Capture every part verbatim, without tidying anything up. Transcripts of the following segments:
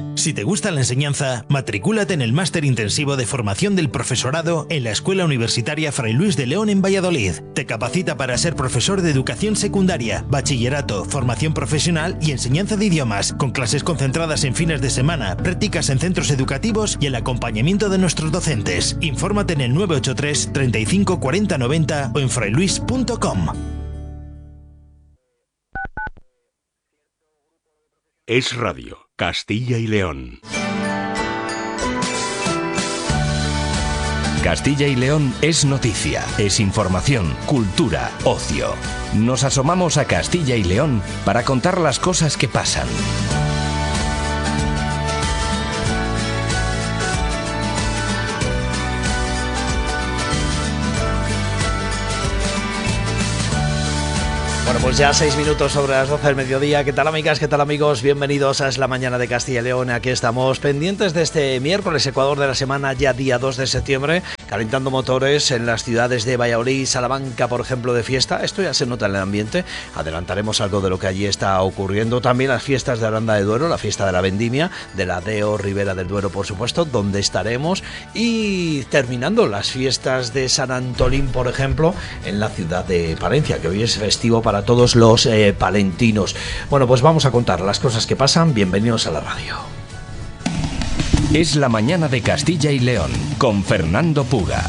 Si te gusta la enseñanza, matricúlate en el Máster Intensivo de Formación del Profesorado en la Escuela Universitaria Fray Luis de León en Valladolid. Te capacita para ser profesor de educación secundaria, bachillerato, formación profesional y enseñanza de idiomas, con clases concentradas en fines de semana, prácticas en centros educativos y el acompañamiento de nuestros docentes. Infórmate en el nueve ocho tres, treinta y cinco, cuarenta, noventa o en frailuis punto com. Es Radio, Castilla y León. Castilla y León es noticia, es información, cultura, ocio. Nos asomamos a Castilla y León para contar las cosas que pasan. Bueno, pues ya seis minutos sobre las doce del mediodía. ¿Qué tal, amigas? ¿Qué tal, amigos? Bienvenidos a Es la Mañana de Castilla y León. Aquí estamos pendientes de este miércoles, Ecuador de la semana, ya día dos de septiembre, calentando motores en las ciudades de Valladolid, Salamanca, por ejemplo, de fiesta. Esto ya se nota en el ambiente. Adelantaremos algo de lo que allí está ocurriendo. También las fiestas de Aranda de Duero, la fiesta de la Vendimia, de la Deo Ribera del Duero, por supuesto, donde estaremos. Y terminando las fiestas de San Antolín, por ejemplo, en la ciudad de Palencia, que hoy es festivo para todos los eh, palentinos. Bueno, pues vamos a contar las cosas que pasan. Bienvenidos a la radio. Es la Mañana de Castilla y León, con Fernando Puga.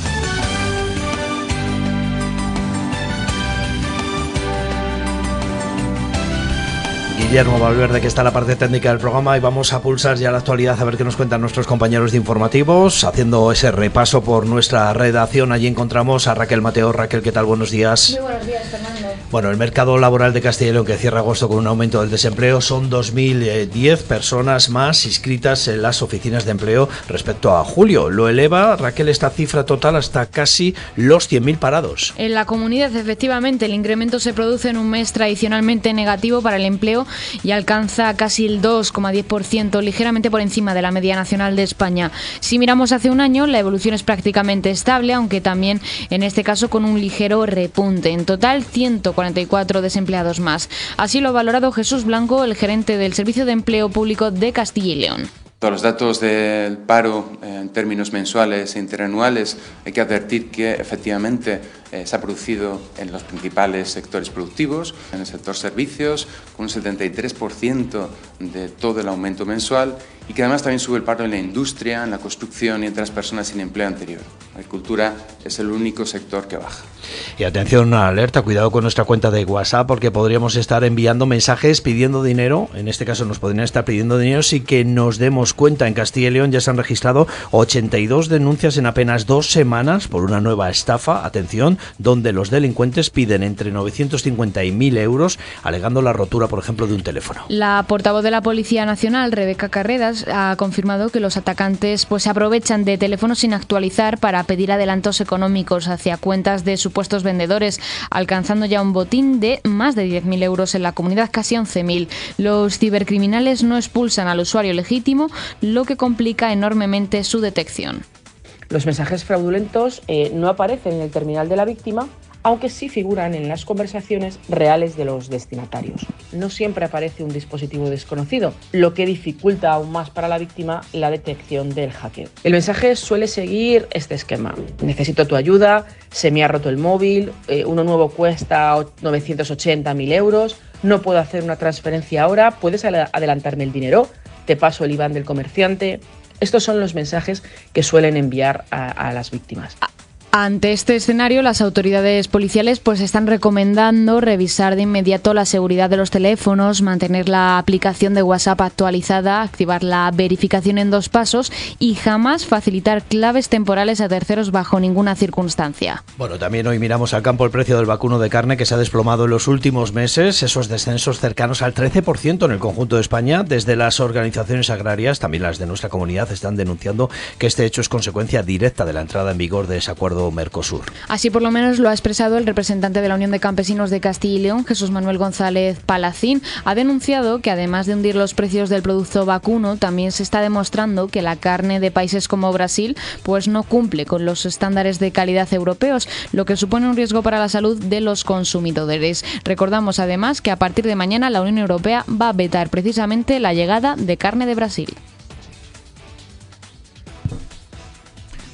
Guillermo Valverde, que está en la parte técnica del programa, y vamos a pulsar ya la actualidad a ver qué nos cuentan nuestros compañeros de informativos. Haciendo ese repaso por nuestra redacción, allí encontramos a Raquel Mateo. Raquel, ¿qué tal? Buenos días. Muy buenos días, Fernando. Bueno, el mercado laboral de Castilla y León, que cierra agosto con un aumento del desempleo, son dos mil diez personas más inscritas en las oficinas de empleo respecto a julio. Lo eleva, Raquel, esta cifra total hasta casi los cien mil parados. En la comunidad, efectivamente, el incremento se produce en un mes tradicionalmente negativo para el empleo y alcanza casi el dos coma diez por ciento, ligeramente por encima de la media nacional de España. Si miramos hace un año, la evolución es prácticamente estable, aunque también en este caso con un ligero repunte. En total, ciento cuarenta y cuatro desempleados más. Así lo ha valorado Jesús Blanco, el gerente del Servicio de Empleo Público de Castilla y León. Todos los datos del paro eh, en términos mensuales e interanuales, hay que advertir que efectivamente eh, se ha producido en los principales sectores productivos, en el sector servicios, con un setenta y tres por ciento de todo el aumento mensual, y que además también sube el paro en la industria, en la construcción y entre las personas sin empleo anterior. La agricultura es el único sector que baja. Y atención, una alerta, cuidado con nuestra cuenta de WhatsApp, porque podríamos estar enviando mensajes pidiendo dinero. En este caso nos podrían estar pidiendo dinero sin que nos demos cuenta. En Castilla y León ya se han registrado ochenta y dos denuncias en apenas dos semanas por una nueva estafa, atención, donde los delincuentes piden entre novecientos cincuenta y mil euros, alegando la rotura, por ejemplo, de un teléfono. La portavoz de la Policía Nacional, Rebeca Carreras, ha confirmado que los atacantes pues se aprovechan de teléfonos sin actualizar para pedir adelantos económicos hacia cuentas de supuestos vendedores, alcanzando ya un botín de más de diez mil euros en la comunidad, casi once mil. Los cibercriminales no expulsan al usuario legítimo, lo que complica enormemente su detección. Los mensajes fraudulentos eh, no aparecen en el terminal de la víctima, aunque sí figuran en las conversaciones reales de los destinatarios. No siempre aparece un dispositivo desconocido, lo que dificulta aún más para la víctima la detección del hackeo. El mensaje suele seguir este esquema: necesito tu ayuda, se me ha roto el móvil, eh, uno nuevo cuesta novecientos ochenta mil euros, no puedo hacer una transferencia ahora, ¿puedes adelantarme el dinero? Te paso el I B A N del comerciante. Estos son los mensajes que suelen enviar a, a las víctimas. Ante este escenario, las autoridades policiales pues están recomendando revisar de inmediato la seguridad de los teléfonos, mantener la aplicación de WhatsApp actualizada, activar la verificación en dos pasos y jamás facilitar claves temporales a terceros bajo ninguna circunstancia. Bueno, también hoy miramos al campo el precio del vacuno de carne, que se ha desplomado en los últimos meses, esos descensos cercanos al trece por ciento en el conjunto de España. Desde las organizaciones agrarias, también las de nuestra comunidad, están denunciando que este hecho es consecuencia directa de la entrada en vigor de ese acuerdo Mercosur. Así por lo menos lo ha expresado el representante de la Unión de Campesinos de Castilla y León, Jesús Manuel González Palacín. Ha denunciado que además de hundir los precios del producto vacuno, también se está demostrando que la carne de países como Brasil pues no cumple con los estándares de calidad europeos, lo que supone un riesgo para la salud de los consumidores. Recordamos además que a partir de mañana la Unión Europea va a vetar precisamente la llegada de carne de Brasil.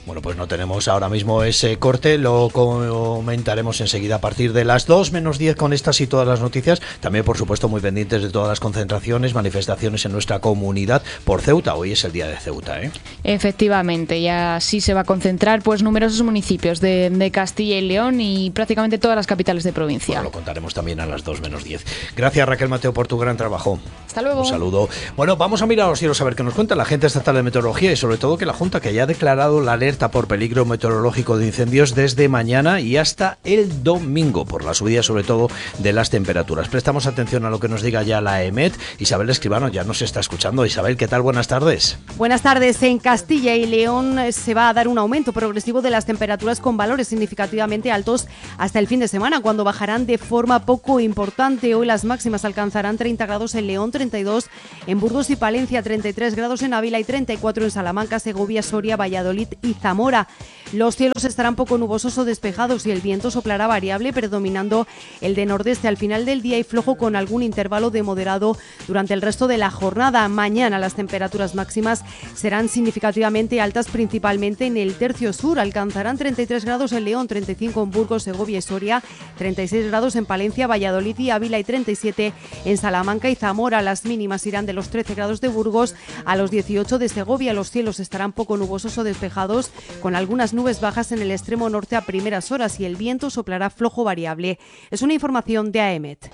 Bueno, pues no tenemos ahora mismo ese corte, lo comentaremos enseguida a partir de las dos menos diez con estas y todas las noticias. También, por supuesto, muy pendientes de todas las concentraciones, manifestaciones en nuestra comunidad por Ceuta. Hoy es el día de Ceuta, ¿eh? Efectivamente, y así se va a concentrar pues numerosos municipios de, de Castilla y León y prácticamente todas las capitales de provincia. Bueno, lo contaremos también a las dos menos diez. Gracias, Raquel Mateo, por tu gran trabajo. Hasta luego. Un saludo. Bueno, vamos a mirar a los cielos a ver qué nos cuenta la Agencia Estatal de Meteorología y sobre todo que la Junta, que ya ha declarado la alerta por peligro meteorológico de incendios desde mañana y hasta el domingo, por la subida sobre todo de las temperaturas. Prestamos atención a lo que nos diga ya la EMET. Isabel Escribano ya nos está escuchando. Isabel, ¿qué tal? Buenas tardes. Buenas tardes. En Castilla y León se va a dar un aumento progresivo de las temperaturas con valores significativamente altos hasta el fin de semana, cuando bajarán de forma poco importante. Hoy las máximas alcanzarán treinta grados en León, treinta y dos en Burgos y Palencia, treinta y tres grados en Ávila y treinta y cuatro en Salamanca, Segovia, Soria, Valladolid y Zamora. Los cielos estarán poco nubosos o despejados y el viento soplará variable, predominando el de nordeste al final del día y flojo con algún intervalo de moderado durante el resto de la jornada. Mañana las temperaturas máximas serán significativamente altas, principalmente en el tercio sur. Alcanzarán treinta y tres grados en León, treinta y cinco en Burgos, Segovia y Soria, treinta y seis grados en Palencia, Valladolid y Ávila y treinta y siete en Salamanca y Zamora. Las mínimas irán de los trece grados de Burgos a los dieciocho de Segovia. Los cielos estarán poco nubosos o despejados, con algunas nubes bajas en el extremo norte a primeras horas y el viento soplará flojo variable. Es una información de AEMET.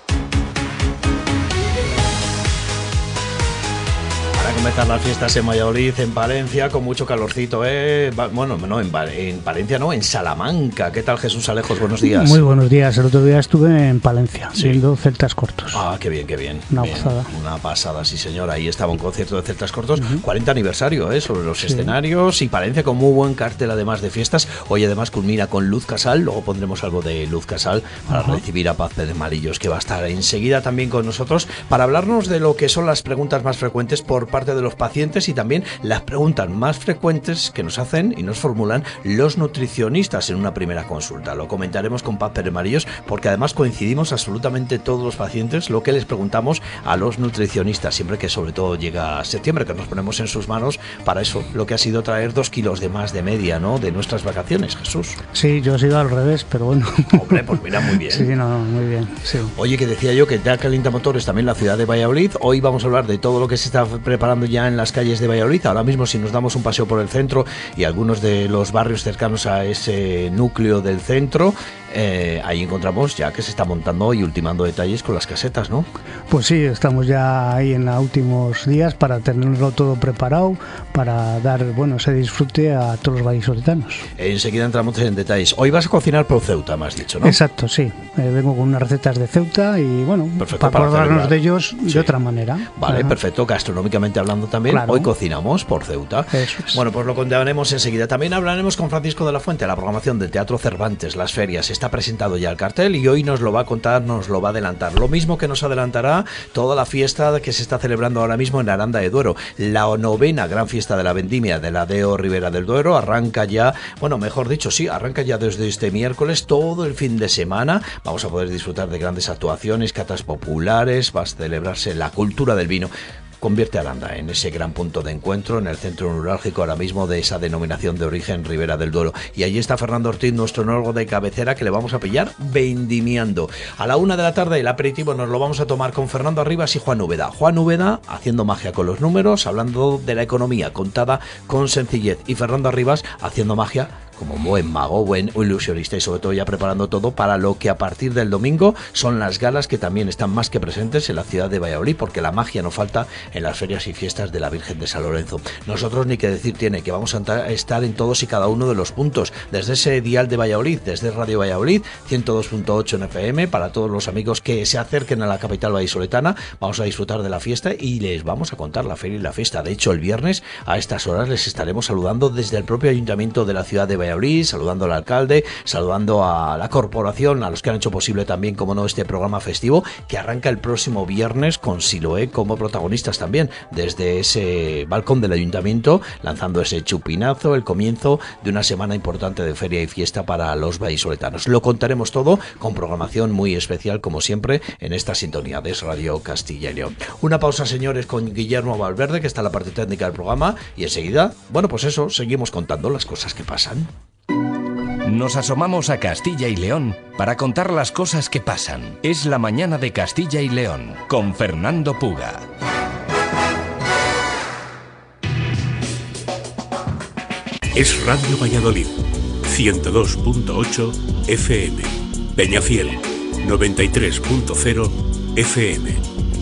Para comenzar las fiestas en Valladolid, en Palencia, con mucho calorcito, ¿eh? Bueno, no, en, en Palencia no, en Salamanca. ¿Qué tal, Jesús Alejos? Buenos días. Muy buenos días. El otro día estuve en Palencia, ¿sí?, viendo Celtas Cortos. Ah, qué bien, qué bien. Una bien, pasada. Una pasada, sí señor. Ahí estaba un concierto de Celtas Cortos, uh-huh. cuarenta aniversario, ¿eh? Sobre los sí. escenarios, y Palencia con muy buen cartel además de fiestas. Hoy además culmina con Luz Casal, luego pondremos algo de Luz Casal para uh-huh. recibir a Paz de Malillos, que va a estar enseguida también con nosotros para hablarnos de lo que son las preguntas más frecuentes por parte de los pacientes y también las preguntas más frecuentes que nos hacen y nos formulan los nutricionistas en una primera consulta. Lo comentaremos con Paz Pérez Marillos, porque además coincidimos absolutamente todos los pacientes lo que les preguntamos a los nutricionistas, siempre que sobre todo llega septiembre, que nos ponemos en sus manos para eso, lo que ha sido traer dos kilos de más de media, ¿no?, de nuestras vacaciones, Jesús. Sí, yo he sido al revés, pero bueno. Hombre, pues mira, muy bien. Sí, no, muy bien, sí. Oye, que decía yo que ya calienta motores también la ciudad de Valladolid. Hoy vamos a hablar de todo lo que se está preparando ya en las calles de Valladolid. Ahora mismo, si nos damos un paseo por el centro y algunos de los barrios cercanos a ese núcleo del centro, eh, ahí encontramos ya que se está montando y ultimando detalles con las casetas, ¿no? Pues sí, estamos ya ahí en los últimos días para tenerlo todo preparado, para dar, bueno, ese disfrute a todos los vallisoletanos. Enseguida entramos en detalles. Hoy vas a cocinar por Ceuta, me has dicho, ¿no? Exacto, sí. Eh, vengo con unas recetas de Ceuta y, bueno, perfecto, para acordarnos de ellos sí. de otra manera. Vale, Ajá. perfecto. Gastronómicamente hablando también, claro. Hoy cocinamos por Ceuta. Eso es. Bueno, pues lo contaremos enseguida. También hablaremos con Francisco de la Fuente, la programación del Teatro Cervantes, las ferias. Está presentado ya el cartel y hoy nos lo va a contar, nos lo va a adelantar. Lo mismo que nos adelantará toda la fiesta que se está celebrando ahora mismo en Aranda de Duero. La novena gran fiesta de la vendimia de la Deo Ribera del Duero arranca ya, bueno, mejor dicho, sí, arranca ya desde este miércoles todo el fin de semana. Vamos a poder disfrutar de grandes actuaciones, catas populares, va a celebrarse la cultura del vino. Convierte a Aranda en ese gran punto de encuentro, en el centro neurálgico ahora mismo de esa denominación de origen Ribera del Duero. Y allí está Fernando Ortiz, nuestro enólogo de cabecera, que le vamos a pillar vendimiando. A la una de la tarde el aperitivo nos lo vamos a tomar con Fernando Arribas y Juan Úbeda. Juan Úbeda haciendo magia con los números, hablando de la economía contada con sencillez. Y Fernando Arribas haciendo magia como buen mago, buen ilusionista y sobre todo ya preparando todo para lo que a partir del domingo son las galas que también están más que presentes en la ciudad de Valladolid, porque la magia no falta en las ferias y fiestas de la Virgen de San Lorenzo. Nosotros ni que decir tiene que vamos a estar en todos y cada uno de los puntos, desde ese dial de Valladolid, desde Radio Valladolid, ciento dos punto ocho en F M, para todos los amigos que se acerquen a la capital vallisoletana. Vamos a disfrutar de la fiesta y les vamos a contar la feria y la fiesta. De hecho, el viernes a estas horas les estaremos saludando desde el propio ayuntamiento de la ciudad de Valladolid, Valladolid, saludando al alcalde, saludando a la corporación, a los que han hecho posible también, como no, este programa festivo que arranca el próximo viernes con Siloé como protagonistas también, desde ese balcón del ayuntamiento, lanzando ese chupinazo, el comienzo de una semana importante de feria y fiesta para los vallisoletanos. Lo contaremos todo con programación muy especial, como siempre, en esta sintonía de Radio Castilla y León. Una pausa, señores, con Guillermo Valverde, que está en la parte técnica del programa, y enseguida, bueno, pues eso, seguimos contando las cosas que pasan. Nos asomamos a Castilla y León para contar las cosas que pasan. Es la mañana de Castilla y León, con Fernando Puga. Es Radio Valladolid, ciento dos punto ocho F M. Peñafiel, noventa y tres punto cero F M.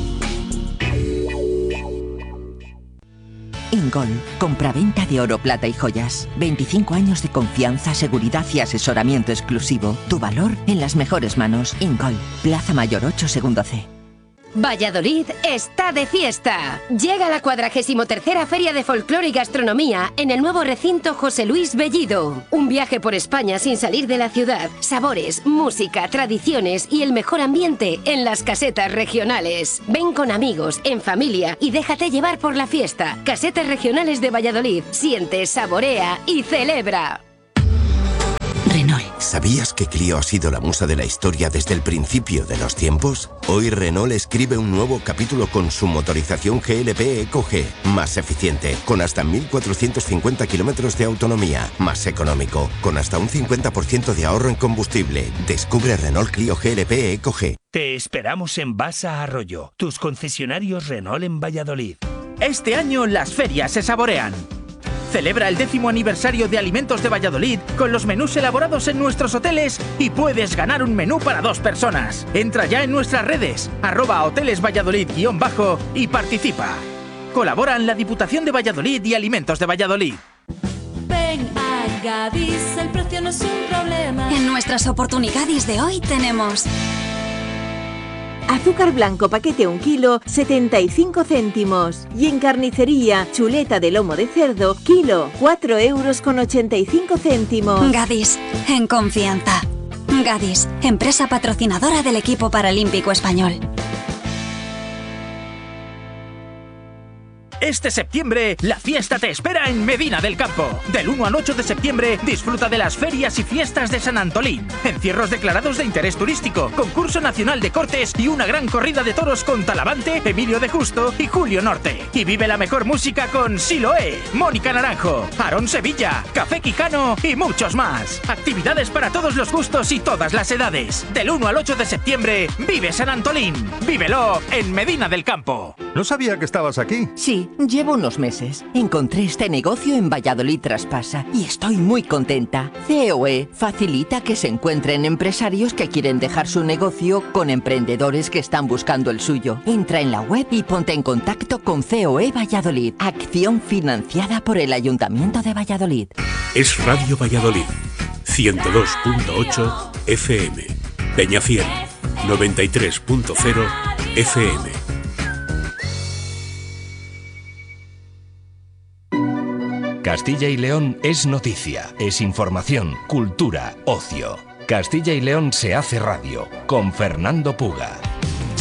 Ingol, compraventa de oro, plata y joyas. veinticinco años de confianza, seguridad y asesoramiento exclusivo. Tu valor en las mejores manos. Ingol, Plaza Mayor ocho, segundo C. Valladolid está de fiesta. Llega la cuadragésimo tercera Feria de Folclore y Gastronomía en el nuevo recinto José Luis Bellido. Un viaje por España sin salir de la ciudad. Sabores, música, tradiciones y el mejor ambiente en las casetas regionales. Ven con amigos, en familia y déjate llevar por la fiesta. Casetas regionales de Valladolid. Siente, saborea y celebra. Renault. ¿Sabías que Clio ha sido la musa de la historia desde el principio de los tiempos? Hoy Renault escribe un nuevo capítulo con su motorización G L P Eco G, más eficiente, con hasta mil cuatrocientos cincuenta kilómetros de autonomía, más económico, con hasta un cincuenta por ciento de ahorro en combustible. Descubre Renault Clio G L P Eco G. Te esperamos en Basa Arroyo, tus concesionarios Renault en Valladolid. Este año las ferias se saborean. Celebra el décimo aniversario de Alimentos de Valladolid con los menús elaborados en nuestros hoteles y puedes ganar un menú para dos personas. Entra ya en nuestras redes, arroba hoteles Valladolid guión bajo y participa. Colaboran la Diputación de Valladolid y Alimentos de Valladolid. Ven a Gadis, el precio no es un problema. En nuestras oportunidades de hoy tenemos... azúcar blanco paquete un kilo, setenta y cinco céntimos. Y en carnicería, chuleta de lomo de cerdo, kilo, cuatro euros con ochenta y cinco céntimos. Gadis, en confianza. Gadis, empresa patrocinadora del equipo paralímpico español. Este septiembre, la fiesta te espera en Medina del Campo. Del uno al ocho de septiembre, disfruta de las ferias y fiestas de San Antolín. Encierros declarados de interés turístico, concurso nacional de cortes y una gran corrida de toros con Talavante, Emilio de Justo y Julio Norte. Y vive la mejor música con Siloé, Mónica Naranjo, Aarón Sevilla, Café Quijano y muchos más. Actividades para todos los gustos y todas las edades. Del uno al ocho de septiembre, vive San Antolín. Vívelo en Medina del Campo. No sabía que estabas aquí. Sí. Llevo unos meses. Encontré este negocio en Valladolid Traspasa y estoy muy contenta. C O E facilita que se encuentren empresarios que quieren dejar su negocio con emprendedores que están buscando el suyo. Entra en la web y ponte en contacto con C O E Valladolid. Acción financiada por el Ayuntamiento de Valladolid. Es Radio Valladolid, ciento dos punto ocho F M. Peñafiel, noventa y tres punto cero F M. Castilla y León es noticia, es información, cultura, ocio. Castilla y León se hace radio, con Fernando Puga.